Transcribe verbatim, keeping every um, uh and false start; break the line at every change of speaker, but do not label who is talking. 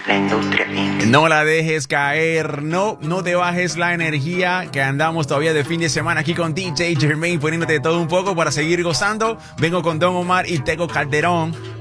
La industria inc.
No la dejes caer, no, no te bajes la energía, que andamos todavía de fin de semana aquí con D J Jermaine, poniéndote todo un poco para seguir gozando. Vengo con Don Omar y Tego Calderón.